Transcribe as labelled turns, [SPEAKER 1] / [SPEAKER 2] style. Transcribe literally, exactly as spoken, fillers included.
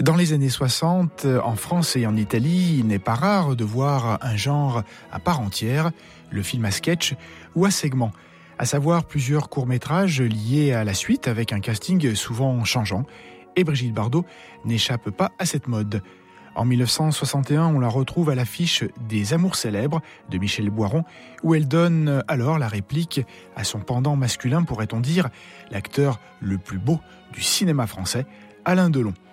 [SPEAKER 1] Dans les années soixante, en France et en Italie, il n'est pas rare de voir un genre à part entière, le film à sketch ou à segments, à savoir plusieurs courts-métrages liés à la suite avec un casting souvent changeant. Et Brigitte Bardot n'échappe pas à cette mode. En dix-neuf cent soixante et un, on la retrouve à l'affiche des Amours célèbres de Michel Boiron, où elle donne alors la réplique à son pendant masculin, pourrait-on dire, l'acteur le plus beau du cinéma français, Alain Delon.